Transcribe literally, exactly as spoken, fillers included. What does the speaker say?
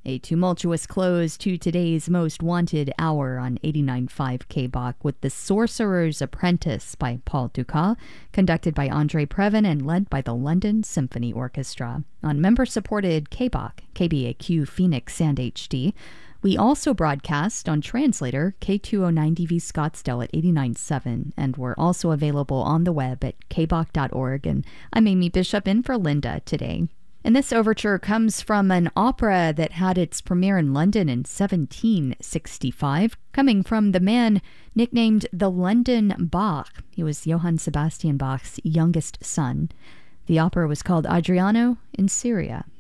A tumultuous close to today's most wanted hour on eighty-nine point five K B O C with The Sorcerer's Apprentice by Paul Dukas, conducted by Andre Previn and led by the London Symphony Orchestra on member-supported K B O C, K B A Q Phoenix and H D. We also broadcast on translator K two oh nine D V Scottsdale at eighty-nine point seven, and we're also available on the web at k b o c dot org. And I'm Amy Bishop in for Linda today. And this overture comes from an opera that had its premiere in London in seventeen sixty-five, coming from the man nicknamed the London Bach. He was Johann Sebastian Bach's youngest son. The opera was called Adriano in Syria.